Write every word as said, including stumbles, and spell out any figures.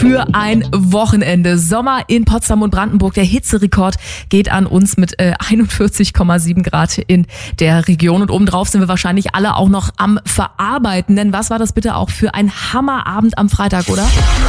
für ein Wochenende. Sommer in Potsdam und Brandenburg. Der Hitzerekord geht an uns mit äh, einundvierzig Komma sieben Grad in der Region. Und obendrauf sind wir wahrscheinlich alle auch noch am Verarbeiten. Denn was war das bitte auch für ein Hammerabend am Freitag, oder?